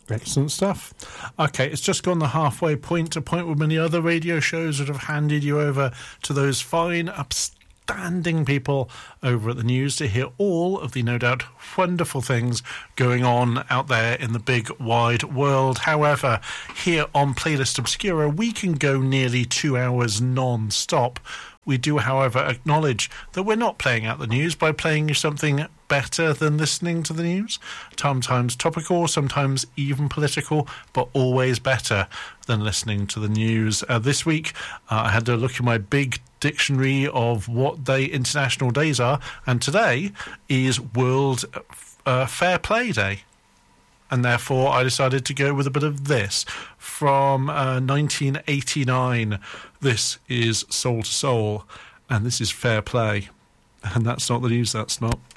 Excellent stuff. Okay, it's just gone the halfway point, a point where many other radio shows would have handed you over to those fine, upstanding people over at the news to hear all of the, no doubt, wonderful things going on out there in the big, wide world. However, here on Playlist Obscura, we can go nearly 2 hours non-stop. We do, however, acknowledge that we're not playing out the news by playing you something better than listening to the news. Sometimes topical, sometimes even political, but always better than listening to the news. This week, I had to look at my big dictionary of what international days are, and today is World Fair Play Day. And therefore, I decided to go with a bit of this from 1989. This is Soul to Soul, and this is Fair Play. And that's not the news, that's not.